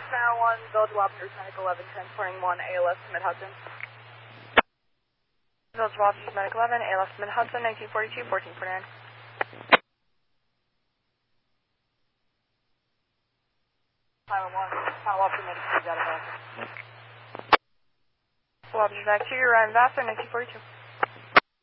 1, Village Lobsters, Medic 11, transporting 1 ALS to Mid-Hudson. Village Lobsters, Medic 11, ALS to Mid-Hudson, 1942, 1449. Pilot 1, Pilot Lobster, Medic 2, got it back. Lobsters back to you, Ryan Vassar, 1942.